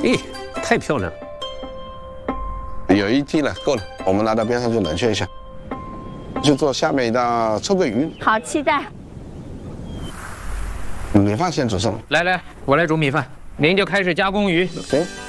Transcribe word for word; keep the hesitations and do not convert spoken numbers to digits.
咦，太漂亮了！ 有一滴了，够了，我们拿到边上去冷却一下，就做下面一道臭鳜鱼。 好，期待。 米饭先煮上。 来来，我来煮米饭，您就开始加工鱼。 行。